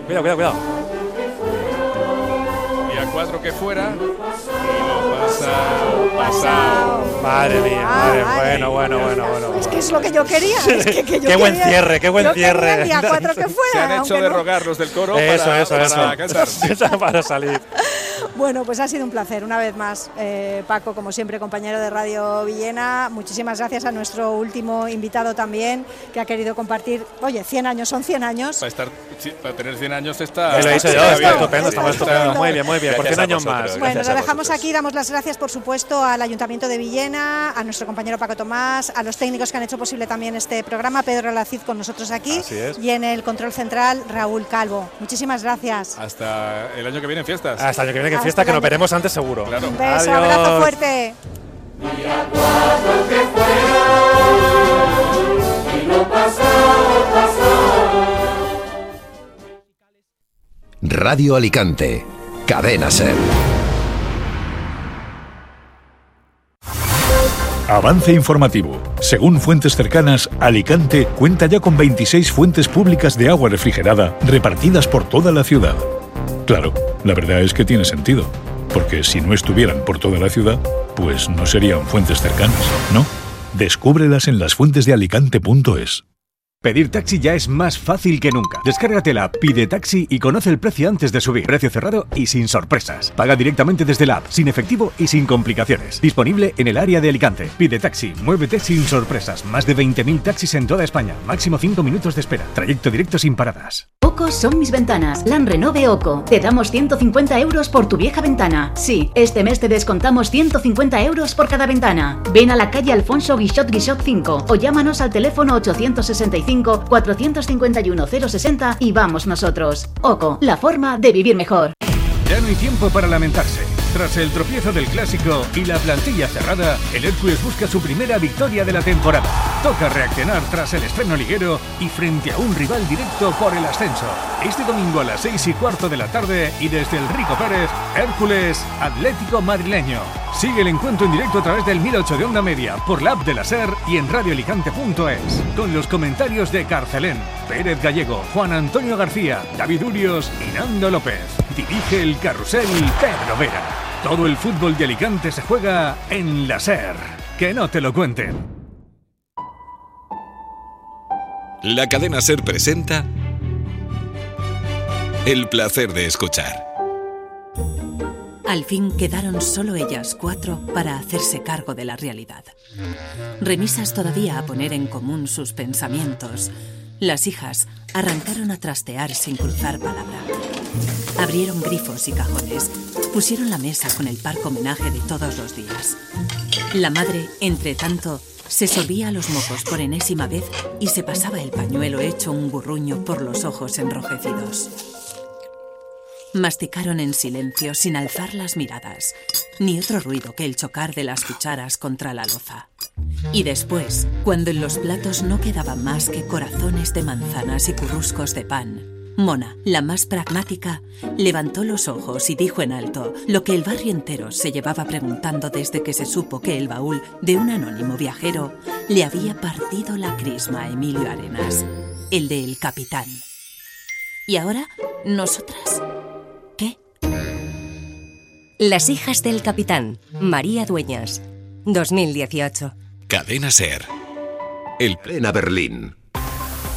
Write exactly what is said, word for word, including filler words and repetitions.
Cuidado, cuidado, cuidado. Y a cuatro que fuera. Y lo pasa. Pasado. Madre mía, madre. Ah, bueno, bueno, bueno, bueno. Es que es lo que yo quería. Es que, que yo qué buen quería, cierre, qué buen yo cierre. Quería a cuatro que fuera. Se han hecho de no. rogar los del coro eso, para, eso, para eso. cantar. Para salir. Bueno, pues ha sido un placer una vez más, eh, Paco, como siempre, compañero de Radio Villena. Muchísimas gracias a nuestro último invitado también, que ha querido compartir. Oye, cien años son cien años. Para, estar, para tener cien años está. Lo he dicho yo, está estupendo, estamos estupendo. Muy bien, muy bien. Por cien años más. Bueno, lo dejamos aquí. Damos las gracias, por supuesto, al Ayuntamiento de Villena, a nuestro compañero Paco Tomás, a los técnicos que han hecho posible también este programa, Pedro Lacid con nosotros aquí. Así es. Y en el control central, Raúl Calvo. Muchísimas gracias. Hasta el año que viene en fiestas. Hasta el año que viene en fiesta, que nos veremos antes seguro. Claro. Un beso, Adiós. abrazo fuerte. Y a cuatro que fuera, y lo pasado, pasado. Radio Alicante, Cadena SER. Avance informativo. Según fuentes cercanas, Alicante cuenta ya con veintiséis fuentes públicas de agua refrigerada repartidas por toda la ciudad. Claro, la verdad es que tiene sentido, porque si no estuvieran por toda la ciudad, pues no serían fuentes cercanas, ¿no? Descúbrelas en las fuentes de alicante punto es. Pedir taxi ya es más fácil que nunca. Descárgate la app Pide Taxi y conoce el precio antes de subir. Precio cerrado y sin sorpresas. Paga directamente desde la app, sin efectivo y sin complicaciones. Disponible en el área de Alicante. Pide Taxi, muévete sin sorpresas. Más de veinte mil taxis en toda España. Máximo cinco minutos de espera. Trayecto directo sin paradas. OCO son mis ventanas. Plan Renove OCO. Te damos ciento cincuenta euros por tu vieja ventana. Sí, este mes te descontamos ciento cincuenta euros por cada ventana. Ven a la calle Alfonso Guixot Guixot cinco o llámanos al teléfono ochocientos sesenta y cinco, cuatrocientos cincuenta y uno, cero sesenta y vamos nosotros. OCO, la forma de vivir mejor. Ya no hay tiempo para lamentarse. Tras el tropiezo del Clásico y la plantilla cerrada, el Hércules busca su primera victoria de la temporada. Toca reaccionar tras el estreno liguero y frente a un rival directo por el ascenso. Este domingo a las seis y cuarto de la tarde y desde el Rico Pérez, Hércules Atlético Madrileño. Sigue el encuentro en directo a través del mil ocho de Onda Media, por la app de la SER y en radio alicante punto es. Con los comentarios de Carcelén, Pérez Gallego, Juan Antonio García, David Urios y Nando López. Dirige el carrusel Pedro Vera. Todo el fútbol de Alicante se juega en la SER. Que no te lo cuenten. La cadena SER presenta El placer de escuchar. Al fin quedaron solo ellas cuatro para hacerse cargo de la realidad. Remisas todavía a poner en común sus pensamientos, las hijas arrancaron a trastear sin cruzar palabra. Abrieron grifos y cajones, pusieron la mesa con el parco homenaje de todos los días. La madre, entre tanto, se sorbía los mocos por enésima vez y se pasaba el pañuelo hecho un burruño por los ojos enrojecidos. Masticaron en silencio, sin alzar las miradas, ni otro ruido que el chocar de las cucharas contra la loza. Y después, cuando en los platos no quedaban más que corazones de manzanas y curruscos de pan, Mona, la más pragmática, levantó los ojos y dijo en alto lo que el barrio entero se llevaba preguntando desde que se supo que el baúl de un anónimo viajero le había partido la crisma a Emilio Arenas, el de El Capitán. ¿Y ahora, nosotras? ¿Qué? Las hijas del Capitán, María Dueñas, dos mil dieciocho. Cadena SER. El Plena Berlín,